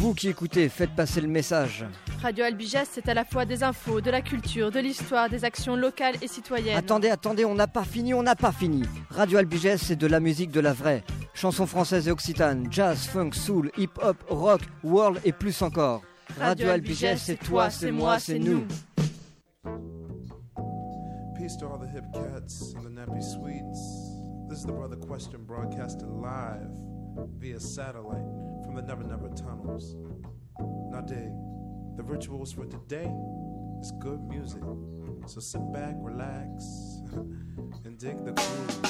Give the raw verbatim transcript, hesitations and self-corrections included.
Vous qui écoutez, faites passer le message. Radio Albiges, c'est à la fois des infos, de la culture, de l'histoire, des actions locales et citoyennes. Attendez, attendez, on n'a pas fini, on n'a pas fini. Radio Albiges, c'est de la musique de la vraie. Chansons françaises et occitanes, jazz, funk, soul, hip-hop, rock, world et plus encore. Radio, Radio Albiges, c'est toi, c'est moi, c'est nous. Peace to all the hip cats and the nappy sweets. This is the Brother Question broadcasted live via satellite from the Never Never tunnels. Now dig, the rituals for today is good music. So sit back, relax, and dig the groove.